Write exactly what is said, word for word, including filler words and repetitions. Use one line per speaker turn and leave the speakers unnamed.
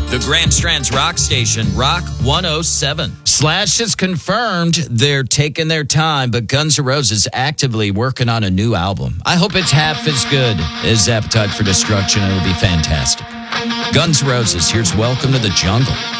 The Grand Strands Rock Station, Rock one oh seven. Slash has confirmed they're taking their time, but Guns N' Roses actively working on a new album. I hope it's half as good as Appetite for Destruction. It'll be fantastic. Guns N' Roses, here's Welcome to the Jungle.